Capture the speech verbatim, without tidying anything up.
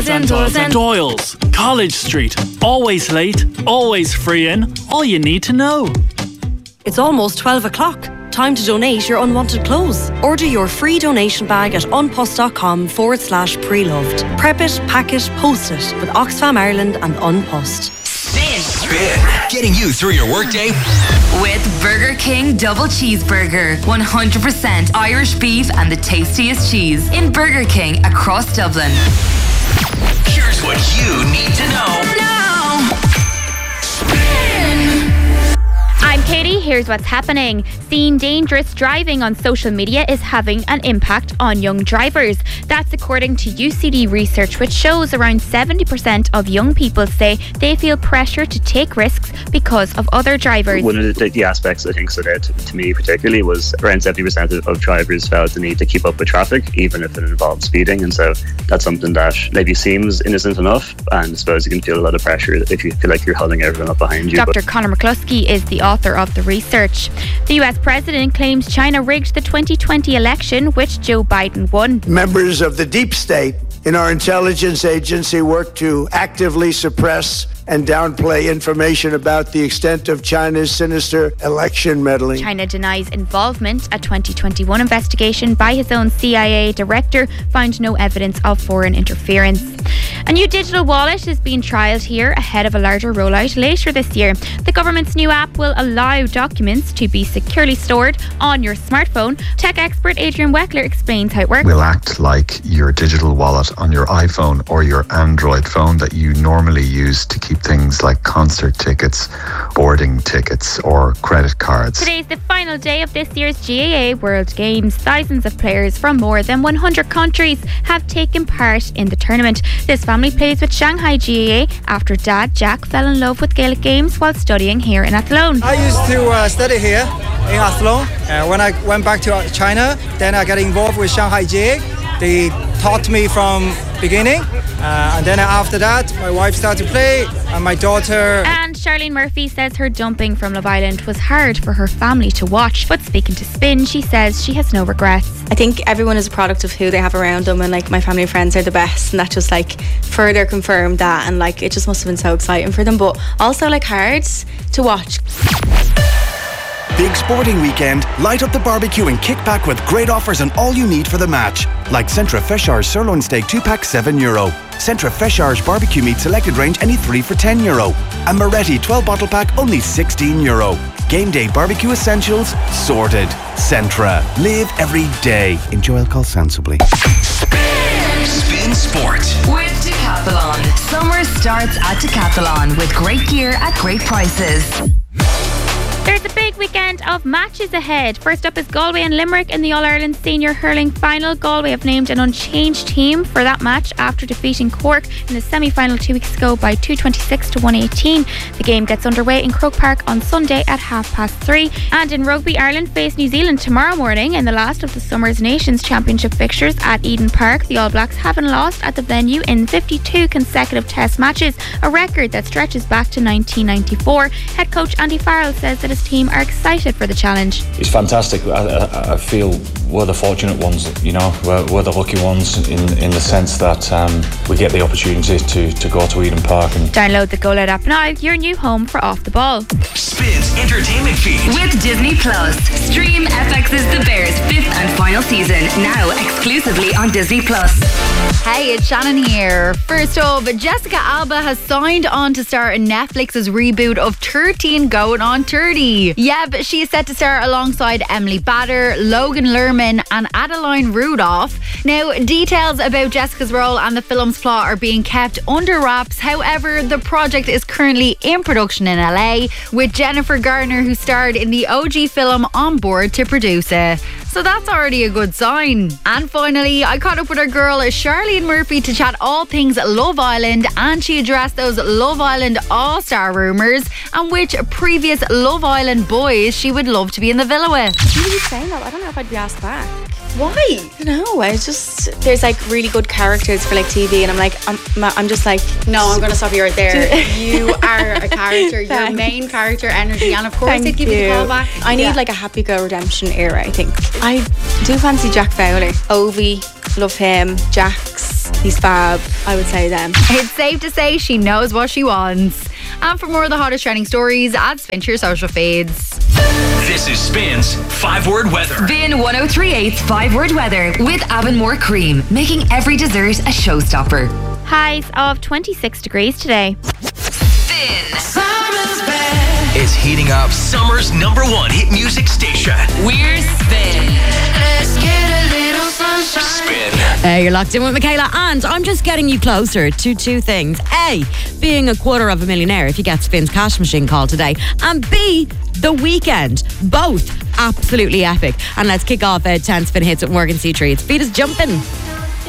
Santos and Doyle's, College Street. Always late, always free in. All you need to know. It's almost twelve o'clock. Time to donate your unwanted clothes. Order your free donation bag at unpost.com forward slash pre-loved. Prep it, pack it, post it with Oxfam Ireland and Unpost. Spin. Spin. Getting you through your workday. With Burger King Double Cheeseburger. one hundred percent Irish beef and the tastiest cheese. In Burger King across Dublin. Here's what you need to know. Now. Spin. I'm Katie, here's what's happening. Seeing dangerous driving on social media is having an impact on young drivers. That's according to U C D research, which shows around seventy percent of young people say they feel pressure to take risks because of other drivers. One of the, the aspects I think stood out to, to me particularly was around seventy percent of, of drivers felt the need to keep up with traffic, even if it involved speeding. And so that's something that maybe seems innocent enough, and I suppose you can feel a lot of pressure if you feel like you're holding everyone up behind you. Doctor Conor McCluskey is the author of the research. The U S president claims China rigged the twenty twenty election, which Joe Biden won. Members of the deep state in our intelligence agency work to actively suppress and downplay information about the extent of China's sinister election meddling. China denies involvement. A twenty twenty-one investigation by his own C I A director found no evidence of foreign interference. A new digital wallet is being trialled here ahead of a larger rollout later this year. The government's new app will allow documents to be securely stored on your smartphone. Tech expert Adrian Weckler explains how it works. Will act like your digital wallet on your iPhone or your Android phone that you normally use to keep things like concert tickets, boarding tickets or credit cards. Today's the final day of this year's G A A World Games. Thousands of players from more than one hundred countries have taken part in the tournament. This family plays with Shanghai G A A after dad Jack fell in love with Gaelic games while studying here in Athlone. I used to uh, study here in Athlone. Uh, when I went back to China, then I got involved with Shanghai G A A. They taught me from beginning, uh, and then after that my wife started to play and my daughter. And Charlene Murphy says her dumping from Love Island was hard for her family to watch, but speaking to Spin, she says she has no regrets. I think everyone is a product of who they have around them, and like my family and friends are the best, and that just like further confirmed that, and like it just must have been so exciting for them, but also like hard to watch. Big sporting weekend, light up the barbecue and kick back with great offers on all you need for the match. Like Centra Feshar's sirloin steak two pack seven euro. Centra Feshar's barbecue meat selected range any three for ten euro. And Moretti twelve bottle pack only sixteen euro. Game day barbecue essentials sorted. Centra. Live every day. Enjoy alcohol sensibly. Spin, Spin Sport. With Decathlon. Summer starts at Decathlon with great gear at great prices. There's a big weekend of matches ahead. First up is Galway and Limerick in the All-Ireland Senior Hurling Final. Galway have named an unchanged team for that match after defeating Cork in the semi-final two weeks ago by two twenty-six to one eighteen. The game gets underway in Croke Park on Sunday at half past three. And in rugby, Ireland face New Zealand tomorrow morning in the last of the Summer's Nations Championship fixtures at Eden Park. The All Blacks haven't lost at the venue in fifty-two consecutive Test matches, a record that stretches back to nineteen ninety-four. Head coach Andy Farrell says that his team are excited for the challenge. It's fantastic. I, I, I feel we're the fortunate ones, you know, we're, we're the lucky ones in, in the sense that um, we get the opportunity to, to go to Eden Park. And download the Go Loud app now, your new home for Off the Ball. Spin's entertainment feed. With Disney Plus. Stream F X's The Bears fifth and final season, now exclusively on Disney Plus. Hey, it's Shannon here. First up, Jessica Alba has signed on to star in Netflix's reboot of thirteen Going on thirty. Yeah, but she is set to star alongside Emily Bader, Logan Lerman and Adeline Rudolph. Now, details about Jessica's role and the film's plot are being kept under wraps. However, the project is currently in production in L A, with Jennifer Garner, who starred in the O G film, on board to produce it. So that's already a good sign. And finally, I caught up with our girl Charlene Murphy to chat all things Love Island, and she addressed those Love Island All-Star rumours and which previous Love Island boys she would love to be in the villa with. You keep saying that, I don't know if I'd be asked back. Why? I don't know, I just, there's like really good characters for like T V, and I'm like, I'm, I'm just like, no, I'm going to stop you right there. You are a character, your main character energy, and of course Thank they'd give you the you. call back. I need Yeah. like a happy go redemption era, I think. I do fancy Jack Fowler. Ovi, love him. Jax, He's fab, I would say them. It's safe to say she knows what she wants. And for more of the hottest trending stories, add Spin to your social feeds. This is Spin's five word weather. Spin one oh three point eight's five word weather with Avonmore Cream, making every dessert a showstopper. Highs of twenty-six degrees today. Is heating up summer's number one hit music station. We're Spin. Let's get a little sunshine. Spin. Uh, you're locked in with Michaela, and I'm just getting you closer to two things. A, being a quarter of a millionaire if you get Spin's cash machine call today. And B, the weekend. Both absolutely epic. And let's kick off uh, ten Spin hits with Morgan C. Tree. It's Beat Is Jumping.